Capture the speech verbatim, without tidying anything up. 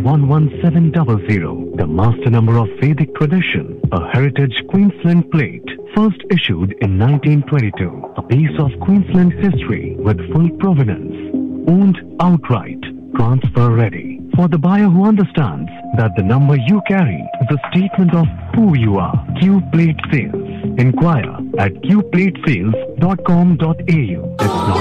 one one seven zero zero. The master number of Vedic tradition, a heritage Queensland plate, first issued in nineteen twenty-two. A piece of Queensland history with full provenance, owned outright, transfer ready. For the buyer who understands that the number you carry is a statement of who you are. Q Plate Sales. Inquire at q plate sales dot com dot a u. It's not